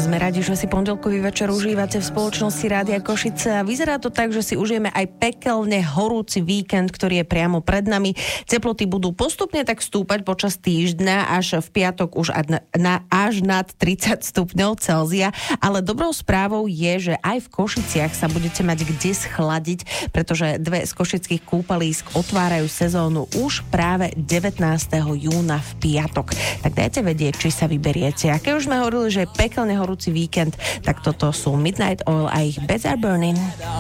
Sme radi, že si pondelkový večer užívate v spoločnosti Rádia Košice a vyzerá to tak, že si užijeme aj pekelne horúci víkend, ktorý je priamo pred nami. Teploty budú postupne tak stúpať počas týždňa, až v piatok už až nad 30 stupňov Celzia, ale dobrou správou je, že aj v Košiciach sa budete mať kde schladiť, pretože dve z košických kúpalísk otvárajú sezónu už práve 19. júna v piatok. Tak dajte vedieť, či sa vyberiete. A keď už sme hovorili, že je pekelne horúci víkend, tak toto sú Midnight Oil a ich Beds Are Burning.